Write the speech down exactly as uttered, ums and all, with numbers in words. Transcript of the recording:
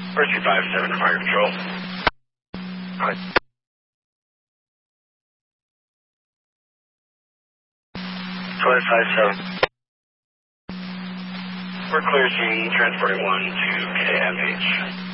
Mercy five seven, fire control. Hi. Clear five seven. We're clear seeing transporting one to K M H.